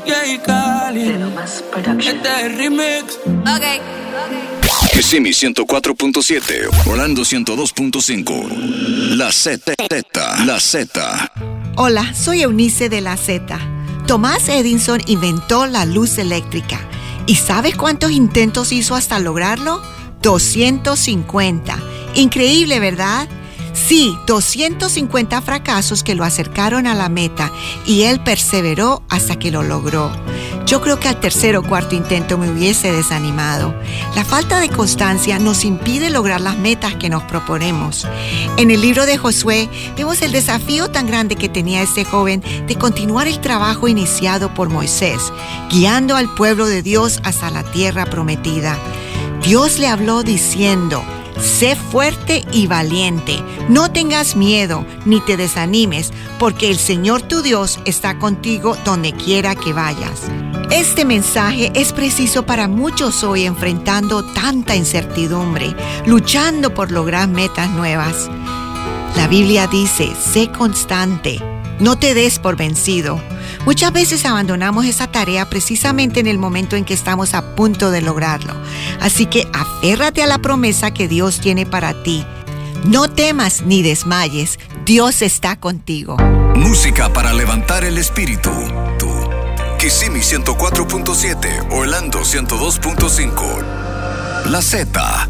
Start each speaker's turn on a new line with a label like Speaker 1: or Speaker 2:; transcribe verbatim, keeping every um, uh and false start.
Speaker 1: D J Cali. Este es el remix.
Speaker 2: Ok.
Speaker 3: Kissimmee ciento cuatro punto siete, Orlando ciento dos punto cinco. La Z, la Z.
Speaker 4: Hola, soy Eunice de La Z. Thomas Edison inventó la luz eléctrica. ¿Y sabes cuántos intentos hizo hasta lograrlo? doscientos cincuenta. Increíble, ¿verdad? Sí, doscientos cincuenta fracasos que lo acercaron a la meta y él perseveró hasta que lo logró. Yo creo que al tercer o cuarto intento me hubiese desanimado. La falta de constancia nos impide lograr las metas que nos proponemos. En el libro de Josué vemos el desafío tan grande que tenía este joven de continuar el trabajo iniciado por Moisés, guiando al pueblo de Dios hasta la tierra prometida. Dios le habló diciendo: sé fuerte y valiente, no tengas miedo ni te desanimes, porque el Señor tu Dios está contigo donde quiera que vayas. Este mensaje es preciso para muchos hoy enfrentando tanta incertidumbre, luchando por lograr metas nuevas. La Biblia dice: sé constante, no te des por vencido. Muchas veces abandonamos esa tarea precisamente en el momento en que estamos a punto de lograrlo. Así que aférrate a la promesa que Dios tiene para ti. No temas ni desmayes, Dios está contigo.
Speaker 3: Música para levantar el espíritu. Tú. Kissimmee ciento cuatro punto siete, Orlando ciento dos punto cinco. La Z.